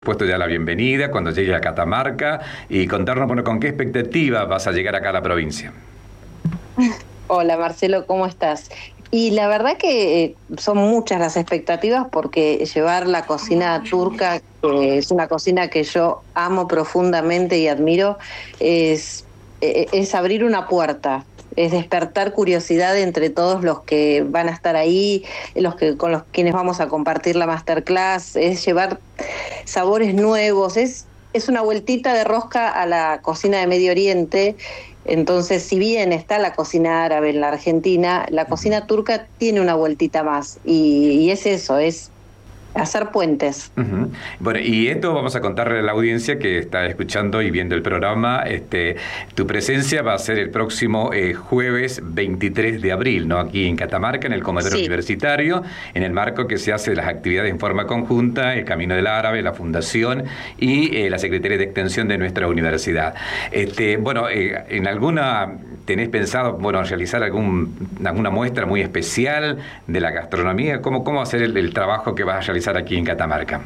Puesto ya la bienvenida cuando llegue a Catamarca y contarnos, bueno, con qué expectativa vas a llegar acá a la provincia. Hola Marcelo, ¿cómo estás? Y la verdad que son muchas las expectativas porque llevar la cocina turca, que es una cocina que yo amo profundamente y admiro, es abrir una puerta, es despertar curiosidad entre todos los que van a estar ahí, con los quienes vamos a compartir la masterclass, es llevar sabores nuevos, es una vueltita de rosca a la cocina de Medio Oriente. Entonces, si bien está la cocina árabe en la Argentina, la cocina turca tiene una vueltita más y es eso, es hacer puentes. Uh-huh. Bueno, y esto vamos a contarle a la audiencia que está escuchando y viendo el programa. Tu presencia va a ser el próximo jueves 23 de abril, ¿no? Aquí en Catamarca, en el comedor universitario, en el marco que se hace de las actividades en forma conjunta, el Camino del Árabe, la Fundación y la Secretaría de Extensión de nuestra universidad. ¿En alguna tenés pensado, realizar alguna muestra muy especial de la gastronomía? ¿Cómo va a ser el trabajo que vas a realizar aquí en Catamarca?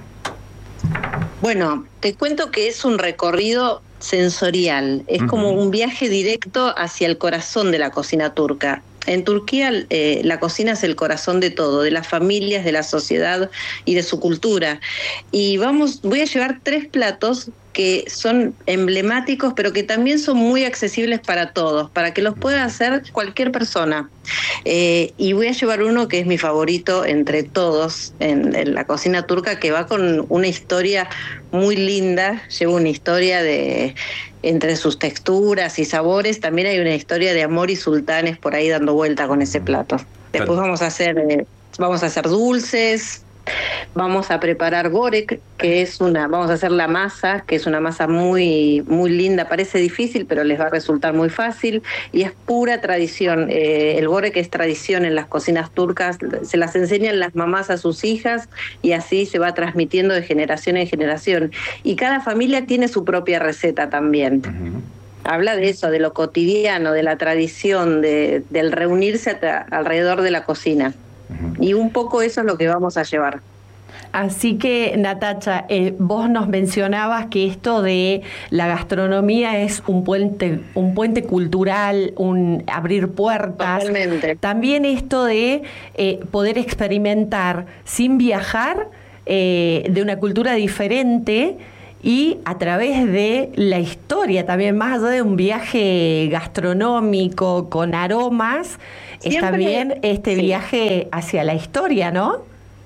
Bueno, te cuento que es un recorrido sensorial, es como un viaje directo hacia el corazón de la cocina turca. En Turquía la cocina es el corazón de todo, de las familias, de la sociedad y de su cultura. Y voy a llevar 3 platos que son emblemáticos, pero que también son muy accesibles para todos, para que los pueda hacer cualquier persona. Y voy a llevar uno que es mi favorito entre todos en la cocina turca, que va con una historia muy linda, lleva una historia entre sus texturas y sabores, también hay una historia de amor y sultanes por ahí dando vuelta con ese plato. Después vamos a hacer dulces. Vamos a preparar borek, vamos a hacer la masa, que es una masa muy, muy linda, parece difícil, pero les va a resultar muy fácil y es pura tradición. El borek es tradición en las cocinas turcas, se las enseñan las mamás a sus hijas y así se va transmitiendo de generación en generación. Y cada familia tiene su propia receta también. Uh-huh. Habla de eso, de lo cotidiano, de la tradición, del reunirse alrededor de la cocina. Y un poco eso es lo que vamos a llevar. Así que, Natacha, vos nos mencionabas que esto de la gastronomía es un puente cultural, un abrir puertas. Totalmente. También esto de poder experimentar sin viajar de una cultura diferente y a través de la historia también, más allá de un viaje gastronómico con aromas, es también viaje hacia la historia, ¿no?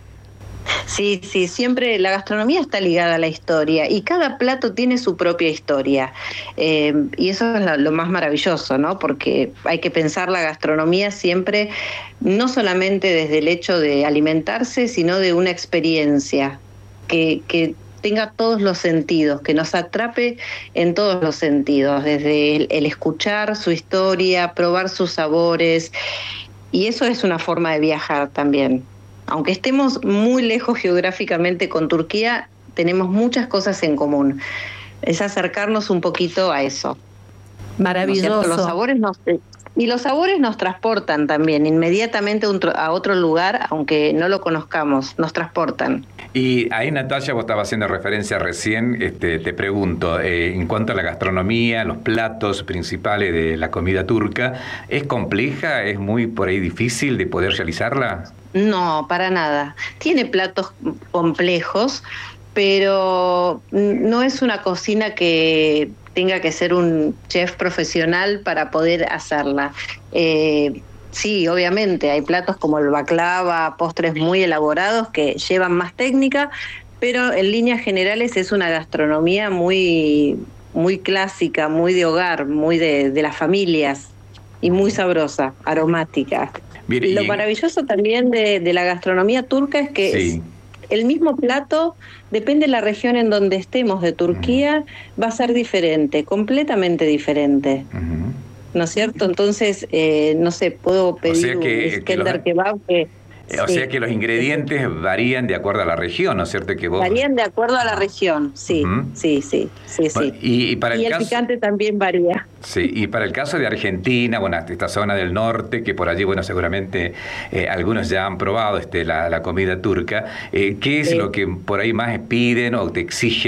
Sí, siempre la gastronomía está ligada a la historia y cada plato tiene su propia historia. Y eso es lo más maravilloso, ¿no? Porque hay que pensar la gastronomía siempre, no solamente desde el hecho de alimentarse, sino de una experiencia que tenga todos los sentidos, que nos atrape en todos los sentidos, desde el escuchar su historia, probar sus sabores, y eso es una forma de viajar también. Aunque estemos muy lejos geográficamente con Turquía, tenemos muchas cosas en común. Es acercarnos un poquito a eso. Maravilloso. ¿No? Los sabores nos transportan también inmediatamente a otro lugar, aunque no lo conozcamos, nos transportan. Y ahí, Natalia, vos estabas haciendo referencia recién, te pregunto, en cuanto a la gastronomía, los platos principales de la comida turca, ¿es compleja? ¿Es muy por ahí difícil de poder realizarla? No, para nada. Tiene platos complejos, pero no es una cocina que tenga que ser un chef profesional para poder hacerla. Sí, obviamente, hay platos como el baklava, postres muy elaborados que llevan más técnica, pero en líneas generales es una gastronomía muy, muy clásica, muy de hogar, muy de las familias y muy sabrosa, aromática. Bien, lo maravilloso también de la gastronomía turca es que el mismo plato, depende de la región en donde estemos de Turquía, va a ser diferente, completamente diferente. ¿No es cierto? Entonces, no sé, puedo pedir un Iskender kebab que O sea que los ingredientes varían de acuerdo a la región, ¿no es cierto? Que vos... Varían de acuerdo a la región, sí, sí. Bueno, y para el caso... picante también varía. Sí, y para el caso de Argentina, bueno, esta zona del norte, que por allí, bueno, seguramente algunos ya han probado la comida turca, ¿qué es lo que por ahí más piden o te exigen